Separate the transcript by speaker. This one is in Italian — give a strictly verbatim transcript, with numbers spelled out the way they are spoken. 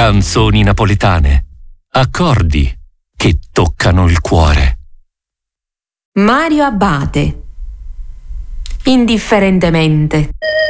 Speaker 1: Canzoni napoletane, accordi che toccano il cuore.
Speaker 2: Mario Abate. Indifferentemente.